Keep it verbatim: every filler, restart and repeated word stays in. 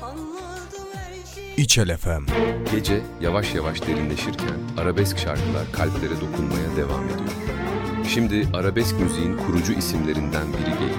İçel F M. Gece yavaş yavaş derinleşirken arabesk şarkılar kalplere dokunmaya devam ediyor. Şimdi arabesk müziğin kurucu isimlerinden biri geliyor.